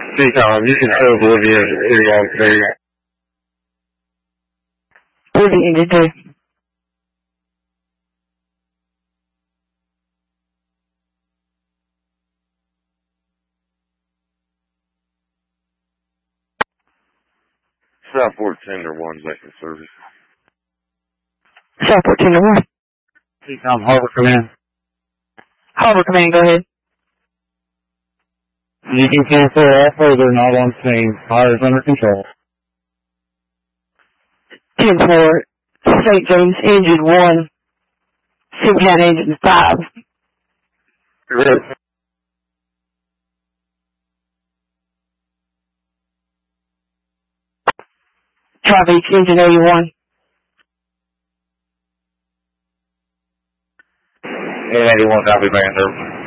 Tom, you can hold Bolivia if you want to. What do you need to do? Southport Tender 1's active service. Southport Tender 1. Tom, Harbor Command. Harbor Command, go ahead. You can cancel all further, not on scene. Fire is under control. 10-4, St. James, engine 1, Superman engine 5. Correct. Tri-Beach, engine 81. 81, copy, Panther.